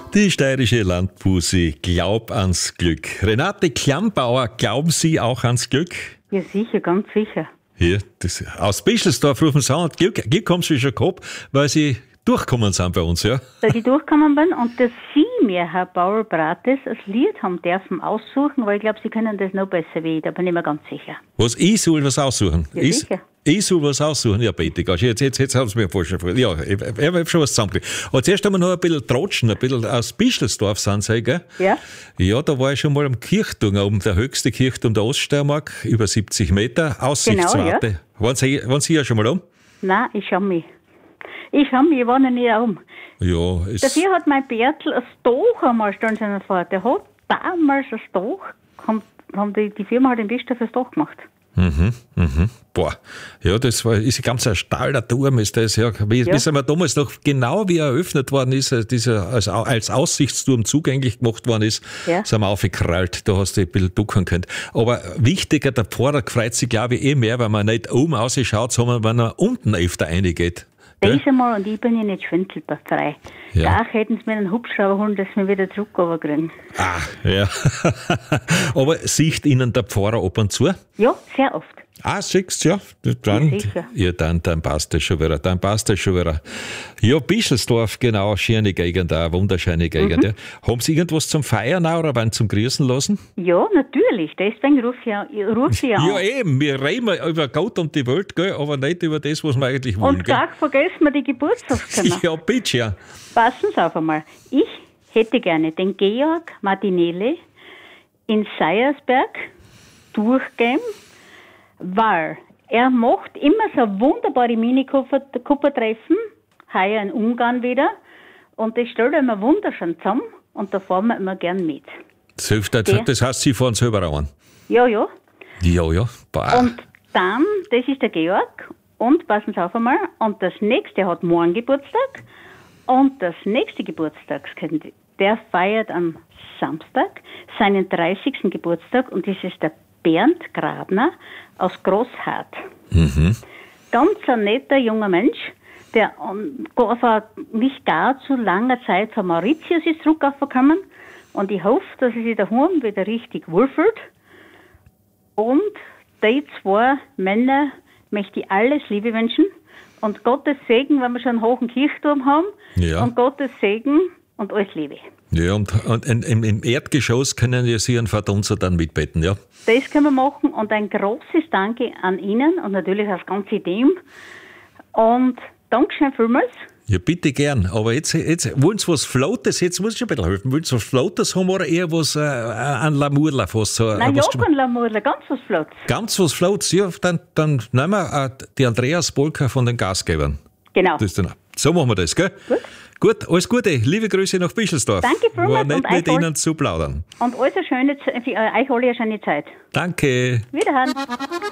Die steirische Landbusi, glaub ans Glück. Renate Klammbauer, glauben Sie auch ans Glück? Ja, sicher, ganz sicher. Hier, aus Bischelsdorf rufen Sie an, Glück haben Sie schon gehabt, weil Sie durchgekommen sind bei uns, ja? Weil ich durchgekommen bin und dass Sie mir, Herr Bauer-Brates, das Lied haben dürfen aussuchen, weil ich glaube, Sie können das noch besser wie ich, da bin ich mir ganz sicher. Was, ich soll was aussuchen? Ja, sicher. Ich soll was aussuchen? Ja, bitte, jetzt haben Sie mir falsch gefragt. Ja, ich habe schon was zusammengekriegt. Aber zuerst haben wir noch ein bisschen Trotschen, ein bisschen aus Bischelsdorf sind Sie, gell? Ja. Ja, da war ich schon mal am Kirchturm, oben der höchste Kirchturm der Oststeiermark, über 70 Meter, Aussichtswarte. Genau, ja. Waren Sie ja schon mal um? Nein, ich schau mich, ich war noch nie um. Ja, Dafür hat mein Bertel ein Stoch einmal standen seiner Vater. Der hat damals ein Stoch, haben die Firma halt in Bischdorf ein Stoch gemacht. Boah, ja, ist ein ganz steiler Turm, ist das, ja. Wie sind wir damals noch, genau wie er eröffnet worden ist, dieser als Aussichtsturm zugänglich gemacht worden ist, sind wir aufgekrallt, da hast du ein bisschen ducken können. Aber wichtiger, der Pfarrer freut sich, glaube ich, mehr, weil man nicht oben rausschaut, sondern wenn er unten öfter reingeht. Das einmal, und ich bin ja nicht schwindelfrei. Da hätten sie mir einen Hubschrauber holen, dass wir wieder zurück kriegen. Ah, ja. Aber sieht Ihnen der Pfarrer ab und zu? Ja, sehr oft. Ah, siehst du, ja. Dann, dann passt das schon wieder. Ja, Bischelsdorf, genau, schöne Gegend, auch wunderschöne Gegend. Ja. Haben Sie irgendwas zum Feiern auch oder wollen zum Grüßen lassen? Ja, natürlich, deswegen ruf ich an. Ja, eben, wir reden über Gott und die Welt, gell, aber nicht über das, was wir eigentlich wollen. Und gar vergessen wir die Geburtstagskinder. Ja, bitte, ja. Passen Sie auf einmal. Ich hätte gerne den Georg Martinelli in Seiersberg durchgehen, weil er macht immer so wunderbare Mini-Cooper-Treffen, heuer in Ungarn wieder, und das stellt er immer wunderschön zusammen, und da fahren wir immer gern mit. Das heißt, Sie fahren selber an? Ja. Ja. Bah. Und dann, das ist der Georg, und passen Sie auf einmal, und das nächste hat morgen Geburtstag, und das nächste Geburtstagskind, der feiert am Samstag seinen 30. Geburtstag, und das ist der Bernd Grabner aus Großhardt. Ganz ein netter junger Mensch, der vor nicht gar zu langer Zeit von Mauritius ist zurückgekommen, und ich hoffe, dass er sich daheim wieder richtig wohlfühlt. Und die zwei Männer möchte ich alles Liebe wünschen, und Gottes Segen, wenn wir schon einen hohen Kirchturm haben, und Gottes Segen und alles Liebe. Ja, und im Erdgeschoss können ja Sie einen Vater unser dann mitbeten, ja? Das können wir machen, und ein großes Danke an Ihnen und natürlich das ganze Team. Und Dankeschön vielmals. Ja, bitte gern. Aber jetzt wollen Sie was Floates, jetzt muss ich schon ein bisschen helfen. Wollen Sie was Floates haben oder eher was an Lamurla fast? So, nein, ja, kein Lamurla, ganz was Floates. Ganz was Floates, ja, dann nehmen wir die Andreas Bolka von den Gastgebern. Genau. So machen wir das, gell? Gut, alles Gute. Liebe Grüße nach Bischelsdorf. Danke vielmals. War nett, mit Ihnen zu plaudern. Und alles eine schöne Zeit, für euch alle eine schöne Zeit. Danke. Wiederhören.